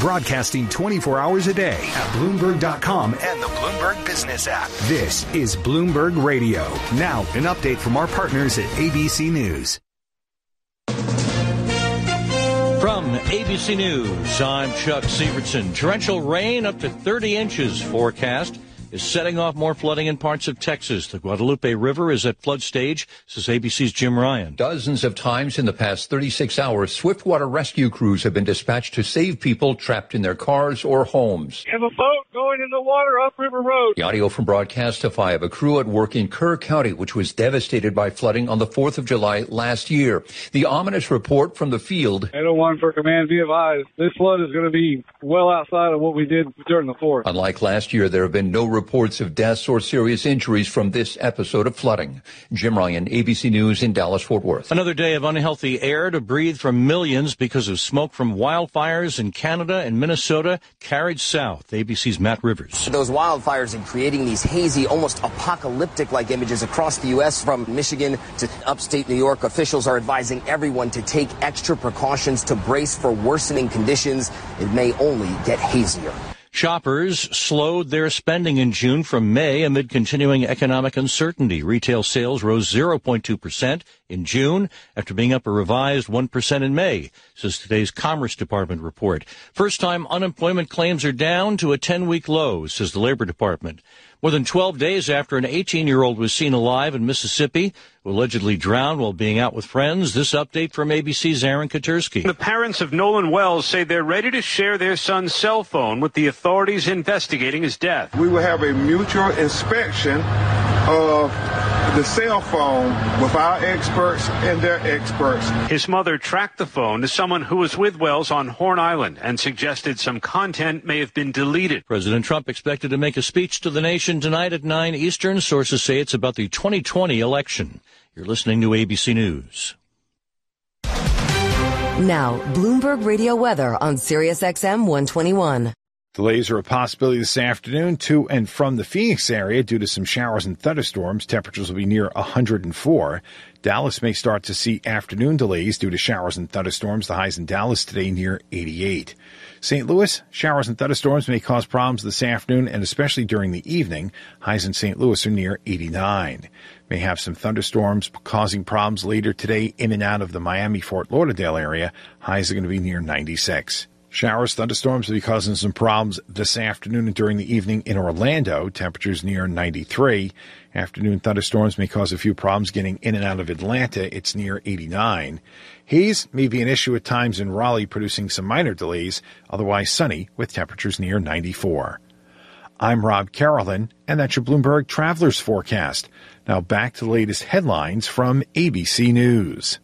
broadcasting 24 hours a day at Bloomberg.com and the Bloomberg Business app. This is Bloomberg Radio. Now, an update from our partners at ABC News. From ABC News, I'm Chuck Severson. Torrential rain up to 30 inches forecast is setting off more flooding in parts of Texas. The Guadalupe River is at flood stage, says ABC's Jim Ryan. Dozens of times in the past 36 hours, swiftwater rescue crews have been dispatched to save people trapped in their cars or homes. We have a boat going in the water up River Road. The audio from Broadcastify of a crew at work in Kerr County, which was devastated by flooding on the 4th of July last year. The ominous report from the field. 801 for command, be advised. This flood is going to be well outside of what we did during the 4th. Unlike last year, there have been no reports of deaths or serious injuries from this episode of flooding. Jim Ryan, ABC News in Dallas-Fort Worth. Another day of unhealthy air to breathe from millions because of smoke from wildfires in Canada and Minnesota carried south. ABC's Matt Rivers. Those wildfires are creating these hazy, almost apocalyptic-like images across the U.S. from Michigan to upstate New York. Officials are advising everyone to take extra precautions to brace for worsening conditions. It may only get hazier. Shoppers slowed their spending in June from May amid continuing economic uncertainty. Retail sales rose 0.2% in June after being up a revised 1% in May, says today's Commerce Department report. First-time unemployment claims are down to a 10-week low, says the Labor Department. More than 12 days after an 18-year-old was seen alive in Mississippi, who allegedly drowned while being out with friends. This update from ABC's Aaron Katursky. The parents of Nolan Wells say they're ready to share their son's cell phone with the authorities investigating his death. We will have a mutual inspection of the cell phone with our experts and their experts. His mother tracked the phone to someone who was with Wells on Horn Island and suggested some content may have been deleted. President Trump expected to make a speech to the nation tonight at 9 Eastern. Sources say it's about the 2020 election. You're listening to ABC News. Now, Bloomberg Radio weather on SiriusXM 121. Delays are a possibility this afternoon to and from the Phoenix area due to some showers and thunderstorms. Temperatures will be near 104. Dallas may start to see afternoon delays due to showers and thunderstorms. The highs in Dallas today near 88. St. Louis, showers and thunderstorms may cause problems this afternoon and especially during the evening. Highs in St. Louis are near 89. May have some thunderstorms causing problems later today in and out of the Miami-Fort Lauderdale area. Highs are going to be near 96. Showers, thunderstorms will be causing some problems this afternoon and during the evening in Orlando. Temperatures near 93. Afternoon thunderstorms may cause a few problems getting in and out of Atlanta. It's near 89. Haze may be an issue at times in Raleigh, producing some minor delays. Otherwise sunny with temperatures near 94. I'm Rob Carolyn, and that's your Bloomberg Travelers Forecast. Now back to the latest headlines from ABC News.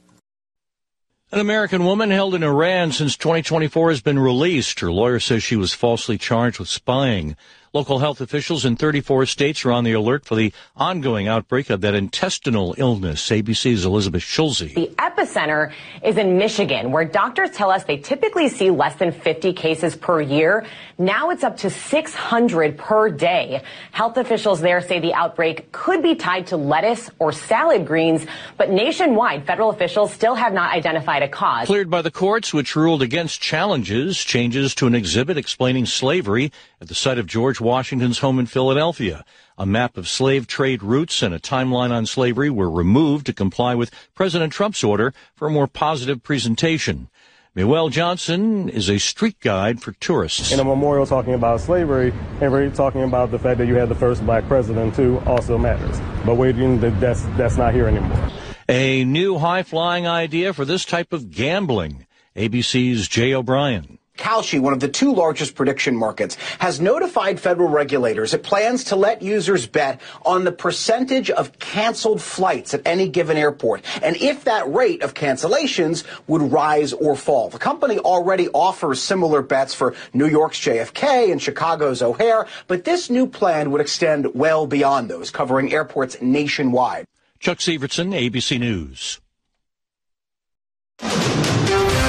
An American woman held in Iran since 2024 has been released. Her lawyer says she was falsely charged with spying. Local health officials in 34 states are on the alert for the ongoing outbreak of that intestinal illness. ABC's Elizabeth Schulze. The epicenter is in Michigan, where doctors tell us they typically see less than 50 cases per year. Now it's up to 600 per day. Health officials there say the outbreak could be tied to lettuce or salad greens, but nationwide, federal officials still have not identified a cause. Cleared by the courts, which ruled against changes to an exhibit explaining slavery at the site of George Washington's home in Philadelphia. A map of slave trade routes and a timeline on slavery were removed to comply with President Trump's order for a more positive presentation. Miguel Johnson is a street guide for tourists. In a memorial talking about slavery, and we're talking about the fact that you had the first black president too also matters. But that's not here anymore. A new high-flying idea for this type of gambling. ABC's Jay O'Brien. Kalshi, one of the two largest prediction markets, has notified federal regulators it plans to let users bet on the percentage of canceled flights at any given airport, and if that rate of cancellations would rise or fall. The company already offers similar bets for New York's JFK and Chicago's O'Hare, but this new plan would extend well beyond those, covering airports nationwide. Chuck Severson, ABC News.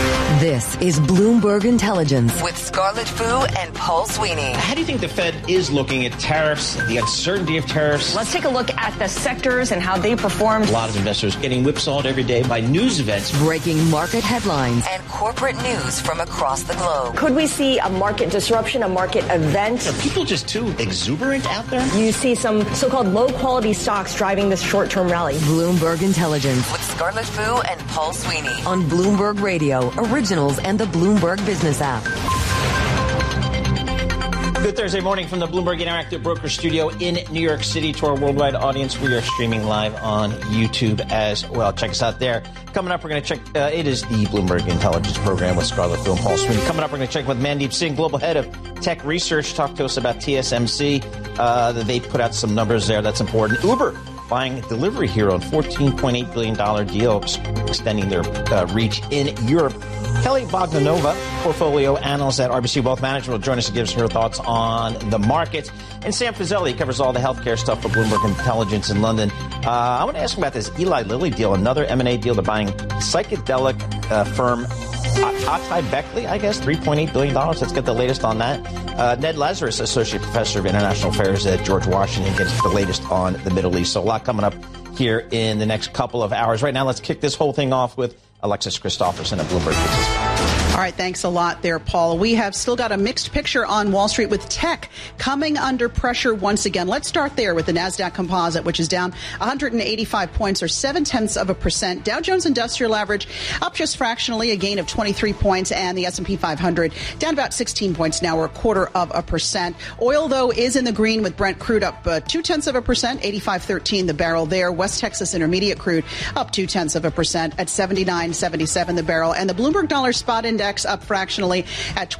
This is Bloomberg Intelligence with Scarlett Fu and Paul Sweeney. How do you think the Fed is looking at tariffs, the uncertainty of tariffs? Let's take a look at the sectors and how they performed. A lot of investors getting whipsawed every day by news events. Breaking market headlines and corporate news from across the globe. Could we see a market disruption, a market event? Are people just too exuberant out there? You see some so-called low-quality stocks driving this short-term rally. Bloomberg Intelligence with Scarlett Fu and Paul Sweeney on Bloomberg Radio, Originals, and the Bloomberg Business app. Good Thursday morning from the Bloomberg Interactive Broker Studio in New York City. To our worldwide audience, we are streaming live on YouTube as well. Check us out there. Coming up, we're going to check. It is the Bloomberg Intelligence Program with Scarlett Fu and Paul Sweeney. Coming up, we're going to check with Mandeep Singh, Global Head of Tech Research. Talk to us about TSMC. They put out some numbers there. That's important. Uber buying Delivery Hero, $14.8 billion deal, extending their reach in Europe. Kelly Bogdanova, portfolio analyst at RBC Wealth Management, will join us to give us her thoughts on the markets. And Sam Fazeli covers all the healthcare stuff for Bloomberg Intelligence in London. I want to ask him about this Eli Lilly deal, another M&A deal. They're buying psychedelic firm Atai Beckley, I guess, $3.8 billion. Let's get the latest on that. Ned Lazarus, Associate Professor of International Affairs at George Washington, gets the latest on the Middle East. So a lot coming up here in the next couple of hours. Right now, let's kick this whole thing off with Alexis Christopherson at Bloomberg Business. All right, thanks a lot there, Paul. We have still got a mixed picture on Wall Street with tech coming under pressure once again. Let's start there with the NASDAQ Composite, which is down 185 points or 0.7%. Dow Jones Industrial Average up just fractionally, a gain of 23 points, and the S&P 500 down about 16 points now, or 0.25%. Oil, though, is in the green with Brent crude up 0.2%, 85.13 the barrel there. West Texas Intermediate crude up 0.2% at 79.77 the barrel, and the Bloomberg Dollar Spot Index up fractionally at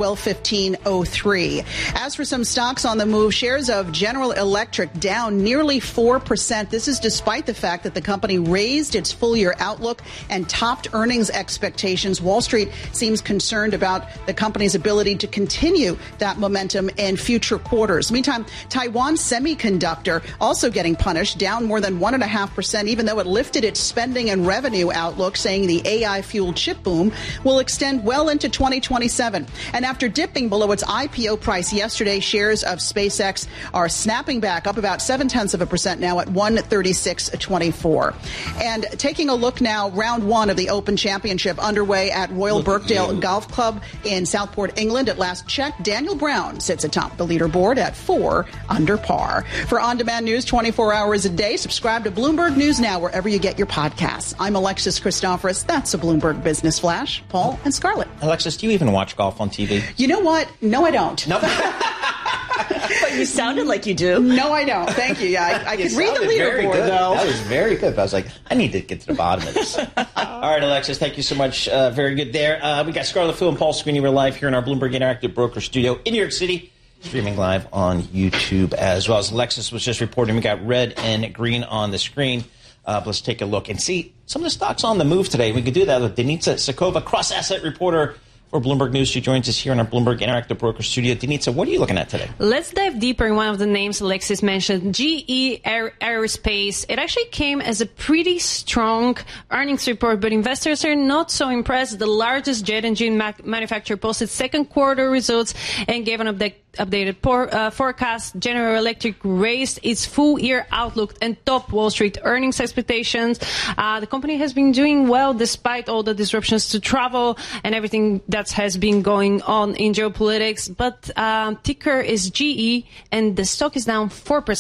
1215.03. As for some stocks on the move, shares of General Electric down nearly 4%. This is despite the fact that the company raised its full-year outlook and topped earnings expectations. Wall Street seems concerned about the company's ability to continue that momentum in future quarters. Meantime, Taiwan Semiconductor also getting punished, down more than 1.5%, even though it lifted its spending and revenue outlook, saying the AI-fueled chip boom will extend well into 2027. And after dipping below its IPO price yesterday, shares of SpaceX are snapping back up about 0.7% now at 136.24. And taking a look now, round one of the Open Championship underway at Royal Birkdale Golf Club in Southport, England. At last check, Daniel Brown sits atop the leaderboard at 4 under par. For on-demand news 24 hours a day, subscribe to Bloomberg News Now wherever you get your podcasts. I'm Alexis Christoforous. That's a Bloomberg Business Flash. Paul and Scarlett. Alexis, do you even watch golf on TV? You know what? No, I don't. No. But you sounded like you do. No, I don't. Thank you. Yeah, I can read the leaderboard, though. That was very good. I was like, I need to get to the bottom of this. All right, Alexis, thank you so much. Very good there. We got Scarlett Fu and Paul Sweeney. We're live here in our Bloomberg Interactive Broker Studio in New York City, streaming live on YouTube as well. As Alexis was just reporting, we got red and green on the screen. Let's take a look and see some of the stocks on the move today. We could do that with Denitsa Sakova, cross-asset reporter for Bloomberg News. She joins us here in our Bloomberg Interactive Broker Studio. Denitsa, what are you looking at today? Let's dive deeper in one of the names Alexis mentioned, GE Aerospace. It actually came as a pretty strong earnings report, but investors are not so impressed. The largest jet engine manufacturer posted second quarter results and gave an updated forecast. General Electric raised its full-year outlook and top Wall Street earnings expectations. The company has been doing well despite all the disruptions to travel and everything that has been going on in geopolitics. But ticker is GE, and the stock is down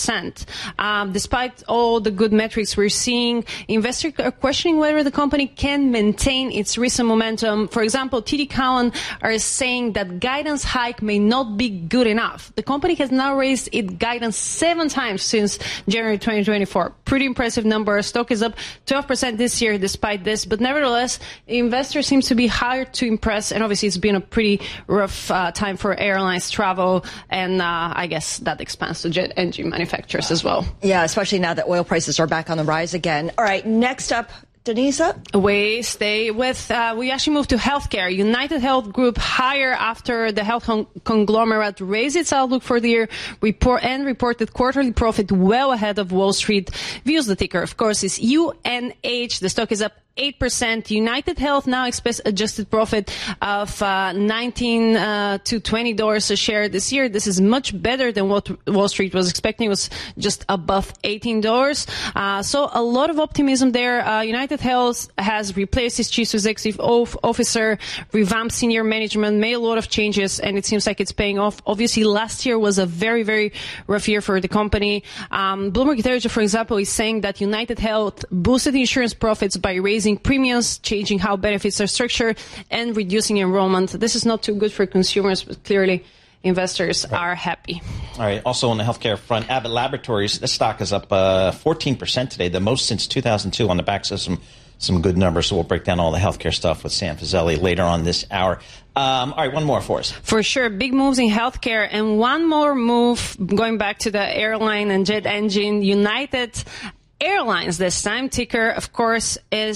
4%. Despite all the good metrics we're seeing, investors are questioning whether the company can maintain its recent momentum. For example, TD Cowen are saying that guidance hike may not be good enough. The company has now raised its guidance 7 times since January 2024. Pretty impressive number. Stock is up 12% this year despite this, but nevertheless, investors seem to be hard to impress, and obviously it's been a pretty rough time for airlines, travel, and I guess that expands to jet engine manufacturers as well. Yeah, especially now that oil prices are back on the rise again. All right, next up, Denisa? We stay with, we actually moved to healthcare. United Health Group higher after the health conglomerate raised its outlook for the year reported quarterly profit well ahead of Wall Street. Views the ticker, of course, is UNH. The stock is up 8%. United Health now expects adjusted profit of $19 to $20 a share this year. This is much better than what Wall Street was expecting. It was just above $18. So a lot of optimism there. United Health has replaced its chief executive officer, revamped senior management, made a lot of changes, and it seems like it's paying off. Obviously, last year was a very, very rough year for the company. Bloomberg Intelligence, for example, is saying that United Health boosted insurance profits by raising premiums, changing how benefits are structured, and reducing enrollment. This is not too good for consumers, but clearly investors are happy. All right. Also on the healthcare front, Abbott Laboratories, the stock is up 14% today, the most since 2002 on the backs of some good numbers. So we'll break down all the healthcare stuff with Sam Fazeli later on this hour. All right, one more for us. For sure. Big moves in healthcare. And one more move, going back to the airline and jet engine, United Airlines this time. Ticker, of course, is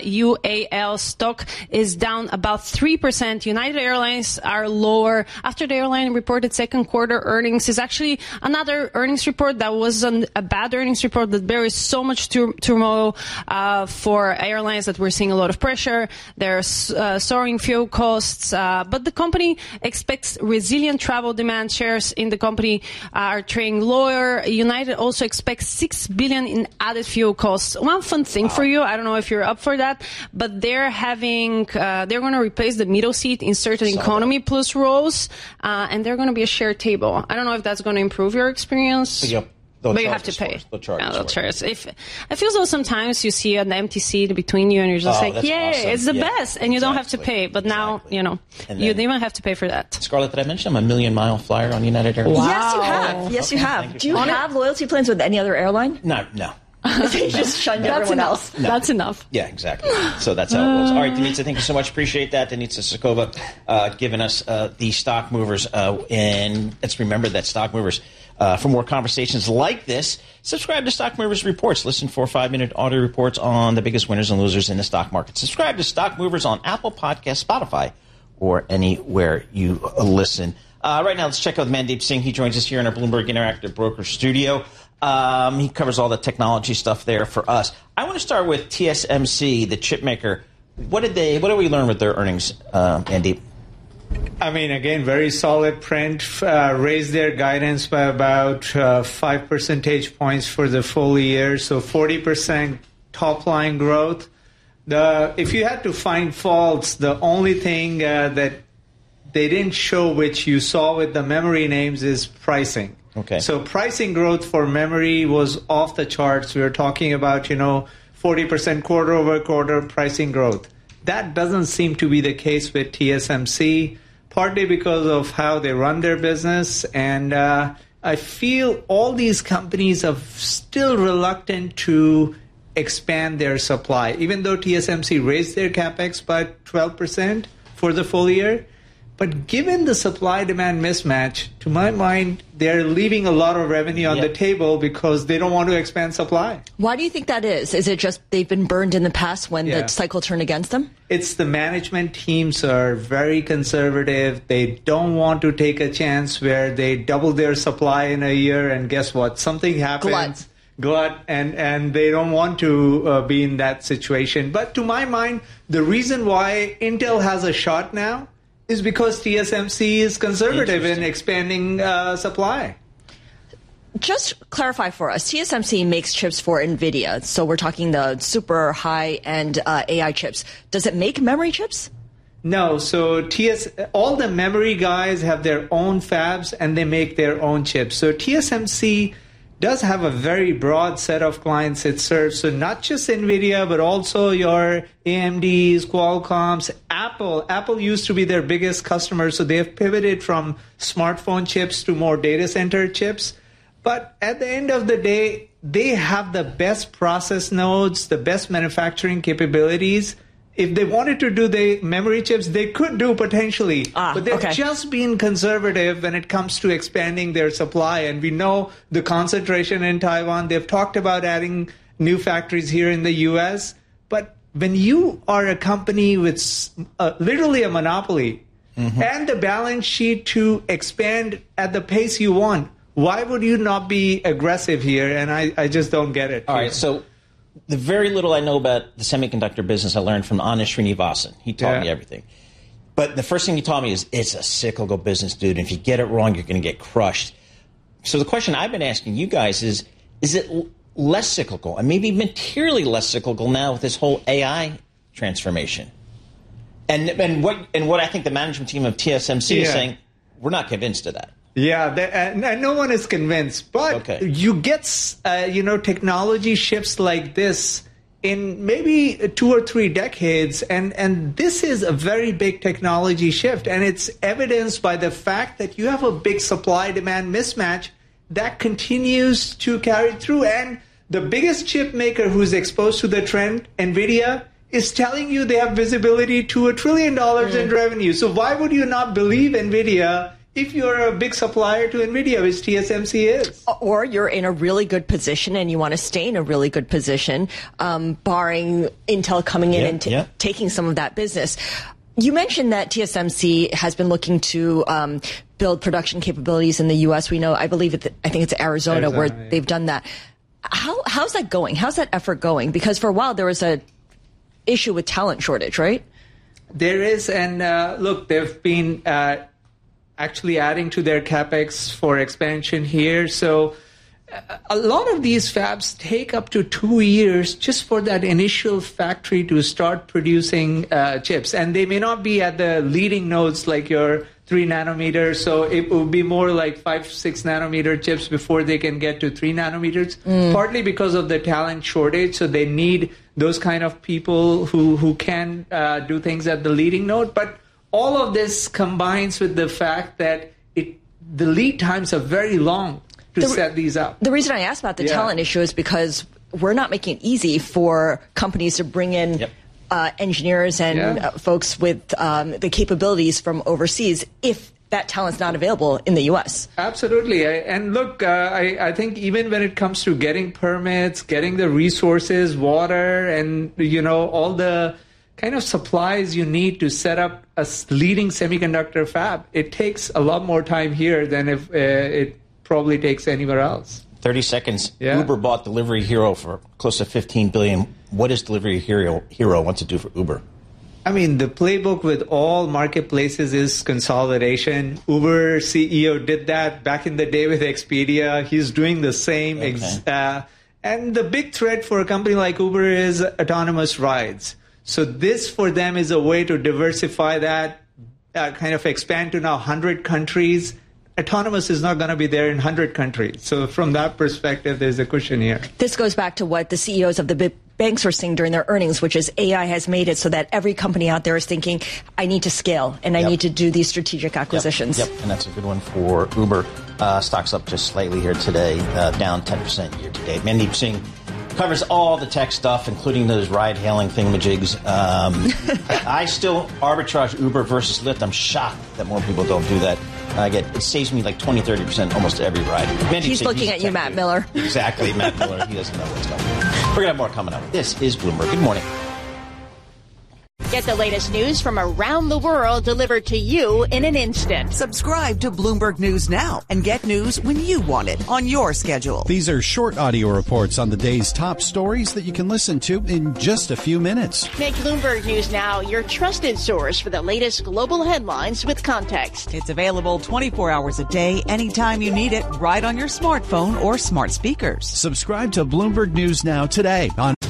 UAL. Stock is down about 3%. United Airlines are lower after the airline reported second quarter earnings. Is actually another earnings report that was a bad earnings report, that there is so much turmoil for airlines that we're seeing a lot of pressure. There's soaring fuel costs, but the company expects resilient travel demand. Shares in the company are trading lower. United also expects $6 billion in added fuel costs. One fun thing for you, I don't know if you're up for that, but they're going to replace the middle seat in certain economy plus rows, and they're going to be a shared table. I don't know if that's going to improve your experience. But you have to pay. They'll charge. I feel so sometimes you see an empty seat between you and you're just like, yay, awesome. It's the best. And you don't have to pay. But now, you don't even have to pay for that. Scarlett, did I mention I'm a 1,000,000-mile flyer on United Airlines? Wow. Yes, you have. Do you have loyalty plans with any other airline? No. They just shunned everyone else. No. That's enough. Yeah, exactly. So that's how it rolls. All right, Denitsa, thank you so much. Appreciate that. Denitsa Sokova giving us the stock movers. And let's remember that stock movers, for more conversations like this, subscribe to Stock Movers Reports. Listen for 5-minute audio reports on the biggest winners and losers in the stock market. Subscribe to Stock Movers on Apple Podcasts, Spotify, or anywhere you listen. Right now, let's check out Mandeep Singh. He joins us here in our Bloomberg Interactive Broker studio. He covers all the technology stuff there for us. I want to start with TSMC, the chip maker. What did we learn with their earnings, Mandeep? I mean, again, very solid print. Raised their guidance by about 5 percentage points for the full year, so 40% top-line growth. If you had to find faults, the only thing that they didn't show, which you saw with the memory names, is pricing. Okay. So pricing growth for memory was off the charts. We were talking about, 40% quarter-over-quarter pricing growth. That doesn't seem to be the case with TSMC, partly because of how they run their business. And I feel all these companies are still reluctant to expand their supply, even though TSMC raised their CapEx by 12% for the full year. But given the supply-demand mismatch, to my mind, they're leaving a lot of revenue on the table because they don't want to expand supply. Why do you think that is? Is it just they've been burned in the past when the cycle turned against them? It's the management teams are very conservative. They don't want to take a chance where they double their supply in a year, and guess what? Something happens. Glut, and they don't want to be in that situation. But to my mind, the reason why Intel has a shot now is because TSMC is conservative in expanding supply. Just clarify for us, TSMC makes chips for NVIDIA, so we're talking the super high-end AI chips. Does it make memory chips? No, so all the memory guys have their own fabs and they make their own chips. So TSMC does have a very broad set of clients it serves. So not just NVIDIA, but also your AMDs, Qualcomms, Apple. Apple used to be their biggest customer, so they have pivoted from smartphone chips to more data center chips. But at the end of the day, they have the best process nodes, the best manufacturing capabilities. If they wanted to do the memory chips, they could do potentially. But they've just been conservative when it comes to expanding their supply. And we know the concentration in Taiwan. They've talked about adding new factories here in the U.S. But when you are a company with literally a monopoly and the balance sheet to expand at the pace you want, why would you not be aggressive here? And I just don't get it. All right, so the very little I know about the semiconductor business I learned from Anish Srinivasan. He taught me everything. But the first thing he taught me is it's a cyclical business, dude. And if you get it wrong, you're going to get crushed. So the question I've been asking you guys is it less cyclical and maybe materially less cyclical now with this whole AI transformation? And what I think the management team of TSMC is saying, we're not convinced of that. Yeah, and no one is convinced. But you get, technology shifts like this in maybe 2 or 3 decades. And this is a very big technology shift. And it's evidenced by the fact that you have a big supply-demand mismatch that continues to carry through. And the biggest chip maker who's exposed to the trend, NVIDIA, is telling you they have visibility to $1 trillion in revenue. So why would you not believe NVIDIA if you're a big supplier to NVIDIA, which TSMC is? Or you're in a really good position and you want to stay in a really good position, barring Intel coming in and taking some of that business. You mentioned that TSMC has been looking to build production capabilities in the U.S. We know, I think it's Arizona where they've done that. How's that going? How's that effort going? Because for a while there was a issue with talent shortage, right? There is, and look, they've been actually adding to their capex for expansion here. So a lot of these fabs take up to 2 years just for that initial factory to start producing chips. And they may not be at the leading nodes like your 3 nanometers. So it will be more like 5, 6 nanometer chips before they can get to 3 nanometers, partly because of the talent shortage. So they need those kind of people who can do things at the leading node. But all of this combines with the fact that the lead times are very long to set these up. The reason I asked about the talent issue is because we're not making it easy for companies to bring in engineers and folks with the capabilities from overseas if that talent's not available in the U.S. Absolutely. And look, I think even when it comes to getting permits, getting the resources, water, and, all the kind of supplies you need to set up a leading semiconductor fab, it takes a lot more time here than if it probably takes anywhere else. 30 seconds. Uber bought Delivery Hero for close to $15 billion. What does Delivery Hero want to do for Uber? I mean, the playbook with all marketplaces is consolidation. Uber CEO did that back in the day with Expedia. He's doing the same. And the big threat for a company like Uber is autonomous rides. So this for them is a way to diversify that, kind of expand to now 100 countries. Autonomous is not going to be there in 100 countries. So from that perspective, there's a cushion here. This goes back to what the CEOs of the big banks were saying during their earnings, which is AI has made it so that every company out there is thinking, I need to scale and I need to do these strategic acquisitions. Yep, and that's a good one for Uber. Stocks up just slightly here today, down 10% year to date. Mandeep Singh covers all the tech stuff, including those ride-hailing thingamajigs. I still arbitrage Uber versus Lyft. I'm shocked that more people don't do that. It saves me like 20, 30% almost every ride. He's looking at you, Matt Miller. Exactly, Matt Miller. He doesn't know what's coming. We're going to have more coming up. This is Bloomberg. Good morning. Get the latest news from around the world delivered to you in an instant. Subscribe to Bloomberg News now and get news when you want it on your schedule. These are short audio reports on the day's top stories that you can listen to in just a few minutes. Make Bloomberg News Now your trusted source for the latest global headlines with context. It's available 24 hours a day, anytime you need it, right on your smartphone or smart speakers. Subscribe to Bloomberg News Now today on